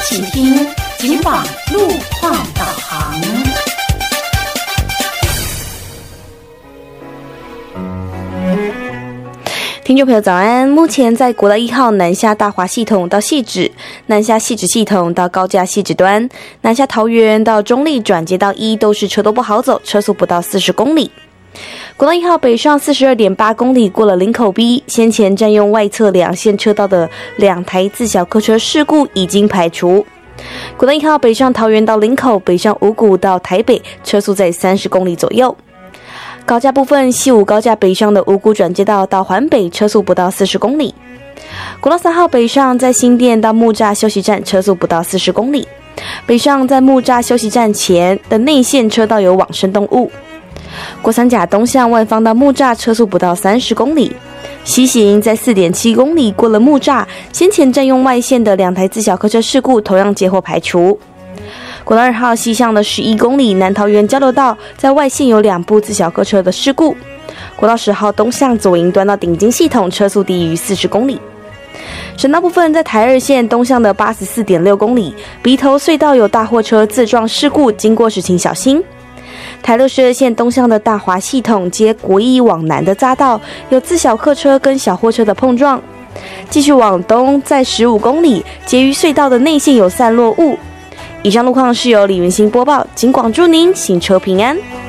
请听警广路况导航。 听众朋友早安，目前在国道1号南下大华系统到汐止，南下汐止系统到高架汐止端，南下桃园到中立转接到1都是车都不好走，车速不到40公里。国道1号北上 42.8 公里过了林口 B， 先前占用外侧两线车道的2台自小客车事故已经排除。国道1号北上桃园到林口，北上五股到台北，车速在30公里左右。高架部分，西武高架北上的五股转接道到环北，车速不到40公里。国道3号北上在新店到木栅休息站，车速不到40公里。北上在木栅休息站前的内线车道有往生动物。国三甲东向万芳到木栅，车速不到30公里。西行在 4.7 公里过了木栅，先前占用外线的2台自小客车事故同样接获排除。国道2号西向的11公里南桃园交流道，在外线有2部自小客车的事故。国道10号东向左营端到顶金系统，车速低于40公里。省道部分，在台2线东向的 84.6 公里，鼻头隧道有大货车自撞事故，经过时请小心。台62线东向的大华系统接国一往南的匝道，有自小客车跟小货车的碰撞。继续往东，在15公里，捷于隧道的内线有散落物。以上路况是由李云兴播报，警广祝您行车平安。